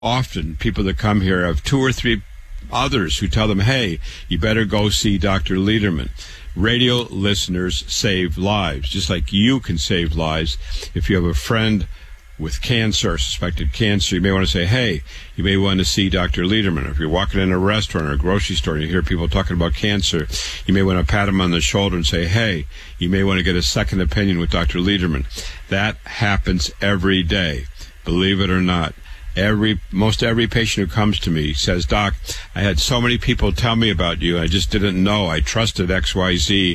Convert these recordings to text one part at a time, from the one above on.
often people that come here have two or three others who tell them, hey, you better go see Dr. Lederman. Radio listeners save lives, just like you can save lives. If you have a friend with cancer or suspected cancer, you may want to say, hey, you may want to see Dr. Lederman. If you're walking in a restaurant or a grocery store and you hear people talking about cancer, you may want to pat them on the shoulder and say, hey, you may want to get a second opinion with Dr. Lederman. That happens every day, believe it or not. Most every patient who comes to me says, Doc, I had so many people tell me about you. I just didn't know. I trusted XYZ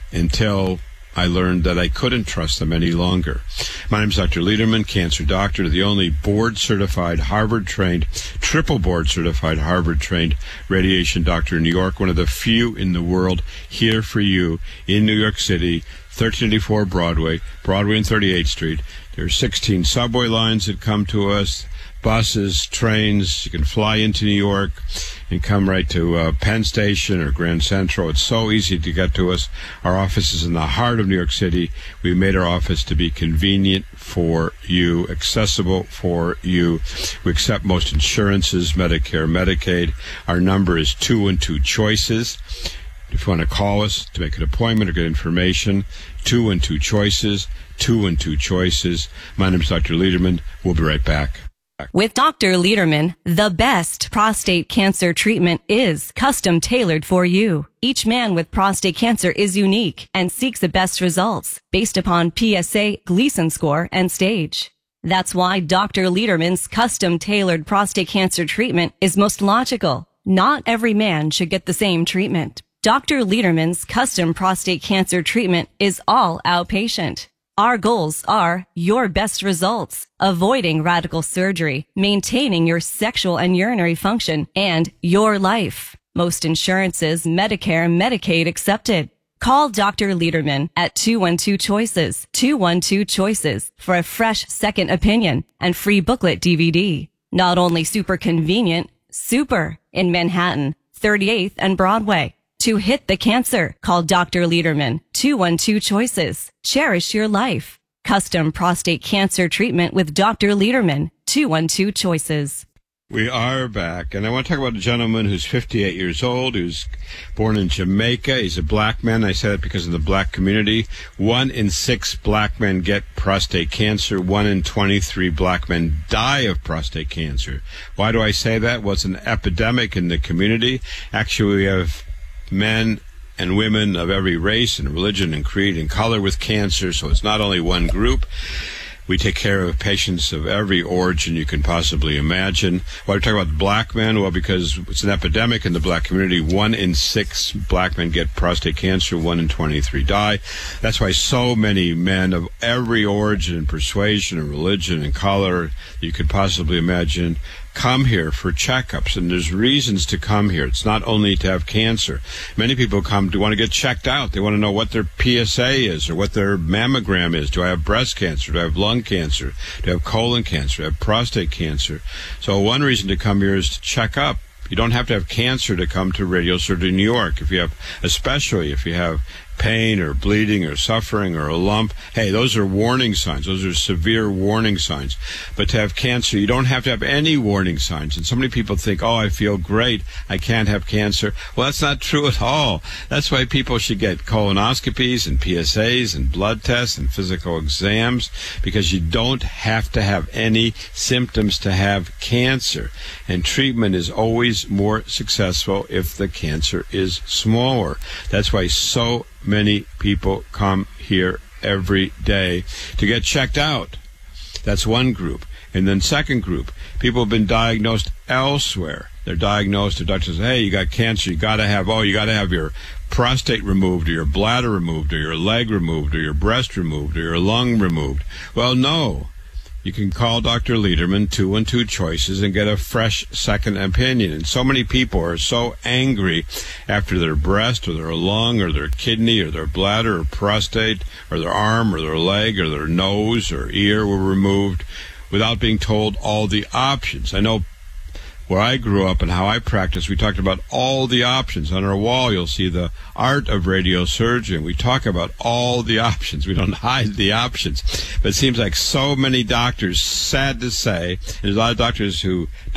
until I learned that I couldn't trust them any longer. My name is Dr. Lederman, cancer doctor, the only board-certified, Harvard-trained, triple board-certified, Harvard-trained radiation doctor in New York, one of the few in the world here for you in New York City, 1384 Broadway and 38th Street. There are 16 subway lines that come to us, buses, trains. You can fly into New York and come right to Penn Station or Grand Central. It's so easy to get to us. Our office is in the heart of New York City. We made our office to be convenient for you, accessible for you. We accept most insurances, Medicare, Medicaid. Our number is 212 Choices. If you want to call us to make an appointment or get information, 212 Choices, 212 Choices. My name is Dr. Lederman. We'll be right back. With Dr. Lederman, the best prostate cancer treatment is custom tailored for you. Each man with prostate cancer is unique and seeks the best results based upon PSA, Gleason score, and stage. That's why Dr. Lederman's custom tailored prostate cancer treatment is most logical. Not every man should get the same treatment. Dr. Lederman's custom prostate cancer treatment is all outpatient. Our goals are your best results, avoiding radical surgery, maintaining your sexual and urinary function, and your life. Most insurances, Medicare, Medicaid accepted. Call Dr. Lederman at 212 Choices, 212 Choices for a fresh second opinion and free booklet DVD. Not only super convenient, super in Manhattan, 38th and Broadway. To hit the cancer, call Dr. Lederman, 212 Choices. Cherish your life. Custom prostate cancer treatment with Dr. Lederman, 212 Choices. We are back, and I want to talk about a gentleman who's 58 years old, who's born in Jamaica. He's a black man. I said it because of the black community. 1 in 6 black men get prostate cancer. 1 in 23 black men die of prostate cancer. Why do I say that? Well, it's an epidemic in the community. Actually, we have men and women of every race and religion and creed and color with cancer, so it's not only one group. We take care of patients of every origin you can possibly imagine. Why do we talk about black men? Well, because it's an epidemic in the black community. 1 in 6 black men get prostate cancer. 1 in 23 die. That's why so many men of every origin and persuasion and religion and color you could possibly imagine come here for checkups, and there's reasons to come here. It's not only to have cancer. Many people come to want to get checked out. They want to know what their PSA is or what their mammogram is. Do I have breast cancer? Do I have lung cancer? Do I have colon cancer? Do I have prostate cancer? So one reason to come here is to check up. You don't have to have cancer to come to Radiosurgery New York. Especially if you have pain or bleeding or suffering or a lump, hey, those are warning signs. Those are severe warning signs. But to have cancer, you don't have to have any warning signs. And so many people think, oh, I feel great, I can't have cancer. Well, that's not true at all. That's why people should get colonoscopies and PSAs and blood tests and physical exams, because you don't have to have any symptoms to have cancer. And treatment is always more successful if the cancer is smaller. That's why so many people come here every day to get checked out. That's one group. And then second group, people have been diagnosed elsewhere. They're diagnosed, the doctor says, hey, you got cancer, you got to have your prostate removed or your bladder removed or your leg removed or your breast removed or your lung removed. Well, no. You can call Dr. Lederman, 212 Choices, and get a fresh second opinion. And so many people are so angry after their breast or their lung or their kidney or their bladder or prostate or their arm or their leg or their nose or ear were removed without being told all the options. I know where I grew up and how I practice, we talked about all the options. On our wall, you'll see the art of radiosurgery. We talk about all the options. We don't hide the options. But it seems like so many doctors, sad to say, there's a lot of doctors who